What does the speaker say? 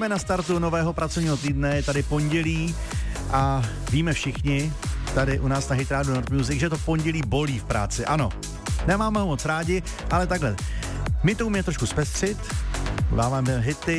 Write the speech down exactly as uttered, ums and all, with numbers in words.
jsme na startu nového pracovního týdne, je tady pondělí a víme všichni, tady u nás na Hit Radio Not Music, že to pondělí bolí v práci. Ano, nemáme ho moc rádi, ale takhle. My to umíme trošku zpestřit, dáváme hity,